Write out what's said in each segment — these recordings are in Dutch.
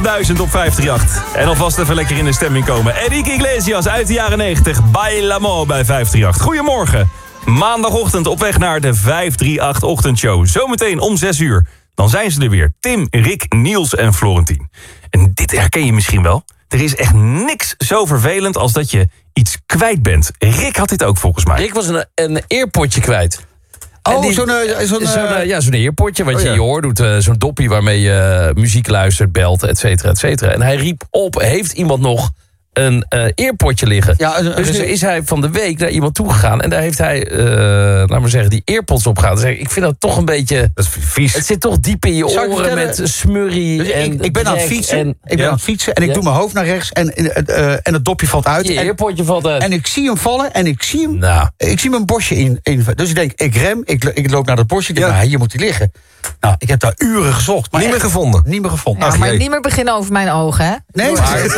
top 1000 op 538. En alvast even lekker in de stemming komen. Enrique Iglesias uit de jaren 90. Bailamo bij 538. Goedemorgen. Maandagochtend op weg naar de 538-ochtendshow. Zometeen om 6 uur. Dan zijn ze er weer. Tim, Rick, Niels en Florentien. En dit herken je misschien wel. Er is echt niks zo vervelend als dat je iets kwijt bent. Rick had dit ook volgens mij. Rick was een earpotje kwijt. Zo'n earpotje wat je in je oor doet. Zo'n doppie waarmee je muziek luistert, belt, et cetera, et cetera. En hij riep op, heeft iemand nog een earpotje liggen? Ja, dus nu is hij van de week naar iemand toegegaan. En daar heeft hij, laat maar zeggen, die earpods opgehaald. Dus ik vind dat toch een beetje... Dat is vies. Het zit toch diep in je oren met smurrie. Dus ik ben aan het fietsen. En ik doe mijn hoofd naar rechts. En het dopje valt uit. Je earpotje valt uit. En ik zie hem vallen. En ik zie hem, ik zie mijn bosje in. Dus ik denk, ik rem. Ik loop naar dat bosje. Ik denk, hier moet hij liggen. Nou, ik heb daar uren gezocht. Maar niet meer gevonden? Niet meer gevonden. Ja, maar niet meer beginnen over mijn ogen, hè? Nee.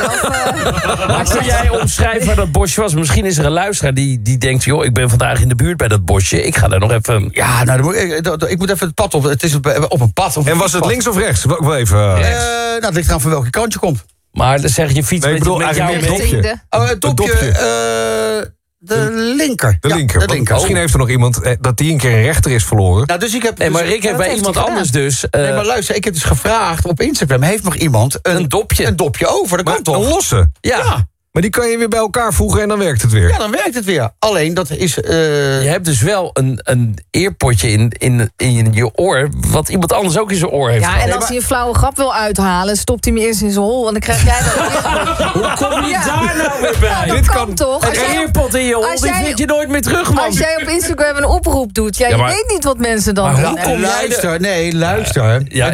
Maar kun jij omschrijven waar dat bosje was? Misschien is er een luisteraar die denkt... joh, ik ben vandaag in de buurt bij dat bosje. Ik ga daar nog even... Ja, nou, ik moet even het pad op. Het is op een pad. En was het links of rechts? Het ligt eraan van welke kant je komt. Maar dan zeg je fiets met jou mee. Het dopje... De linker. De linker. Misschien heeft er nog iemand dat die een keer een rechter is verloren. Nou, dus ik heb maar Rick heeft bij iemand anders dus... Nee, maar luister, ik heb dus gevraagd op Instagram... heeft nog iemand een dopje over? Dat kan toch? Een losse? Ja. Maar die kan je weer bij elkaar voegen en dan werkt het weer. Ja, dan werkt het weer. Alleen, dat is... Je hebt dus wel een earpotje in je oor... wat iemand anders ook in zijn oor heeft. Ja, en als hij een flauwe grap wil uithalen... stopt hij hem eerst in zijn hol en dan krijg jij dat... Hoe kom je daar nou weer bij? Dit kan toch? Een earpot in je hol, die vind je nooit meer terug, man. Als jij op Instagram een oproep doet... je weet niet wat mensen dan doen. Luister. Ja,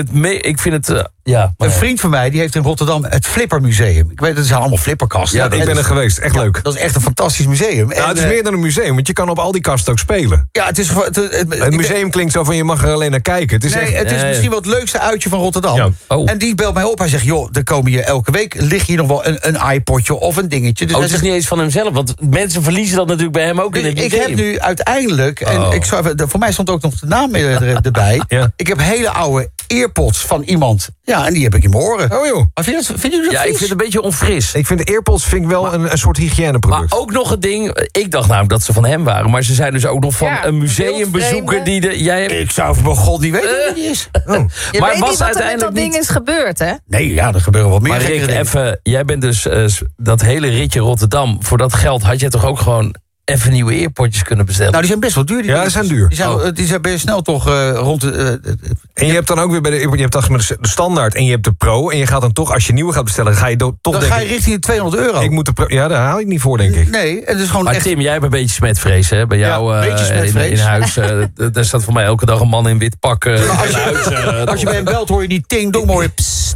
ik vind het... Een vriend van mij die heeft in Rotterdam het Flippermuseum. Ik weet, dat zijn allemaal flipperkasten. Ja, ik ben er geweest. Echt leuk. Dat is echt een fantastisch museum. Nou, het is meer dan een museum, want je kan op al die kasten ook spelen. Ja, het is... Het museum klinkt zo van, je mag er alleen naar kijken. Het is het is misschien wel het leukste uitje van Rotterdam. Ja. Oh. En die belt mij op. Hij zegt, joh, er komen hier elke week... ligt hier nog wel een iPodje of een dingetje. Dus het is niet eens van hemzelf, want mensen verliezen dat natuurlijk bij hem ook in het museum. Ik heb nu uiteindelijk... En voor mij stond ook nog de naam erbij. Ja. Ik heb hele oude earpods van iemand. Ja, en die heb ik in mijn oren. Oh joh. Vind je dat vies? Ik vind het een beetje onfris. Ik vind de earpods wel een soort hygiëneproduct. Maar ook nog een ding, ik dacht namelijk dat ze van hem waren... maar ze zijn dus ook nog van een museumbezoeker die jij hebt... Ik zou van God niet weten wie die is. Je maar weet niet wat er met dat ding is gebeurd, hè? Nee, ja, er gebeuren wat meer. Maar Rick, even, jij bent dus dat hele ritje Rotterdam... voor dat geld had jij toch ook gewoon... even nieuwe earpodjes kunnen bestellen. Nou, die zijn best wel duur. Die zijn duur. Die zijn best snel toch rond de... En je hebt dan ook weer je hebt dan de standaard en je hebt de pro. En je gaat dan toch, als je nieuwe gaat bestellen, ga je toch dan ga je richting de €200. Ik moet de pro, daar haal ik niet voor, denk ik. Nee, het is gewoon maar echt... Tim, jij hebt een beetje smetvrees, hè? Bij jou in huis. Daar staat voor mij elke dag een man in wit pak. Als je bij hem belt, hoor je niet ting, dong, hoor je psst.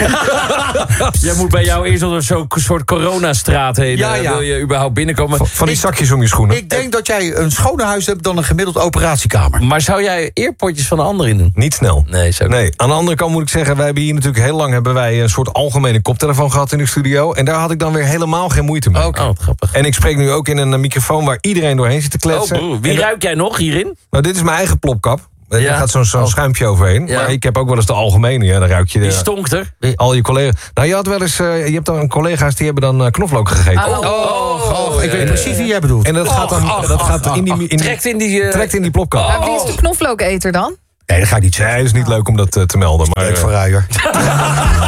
Jij moet bij jou eerst door zo'n soort coronastraat heen. Wil je überhaupt binnenkomen? Van die zakjes om je schoenen. Ik denk dat jij een schoner huis hebt dan een gemiddeld operatiekamer. Maar zou jij earpodjes van de anderen in doen? Niet snel. Nee. Aan de andere kant moet ik zeggen, wij hebben hier natuurlijk heel lang een soort algemene koptelefoon gehad in de studio. En daar had ik dan weer helemaal geen moeite mee. Oh, grappig. En ik spreek nu ook in een microfoon waar iedereen doorheen zit te kletsen. Oh, wie ruik jij nog hierin? Nou, dit is mijn eigen plopkap. Er gaat zo'n schuimpje overheen. Ja. Maar ik heb ook wel eens de algemene. Ja, dan ruik je die stonkt er. Al je collega's. Nou, je had wel eens. Je hebt dan collega's die hebben dan knoflook gegeten. Ik weet precies wie jij bedoelt. En dat gaat dan trekt in die plopkap. Maar wie is de knoflooketer dan? Nee, dat ga ik niet zeggen. Nee, dat is niet leuk om dat te melden. Maar leuk voor Ruijer.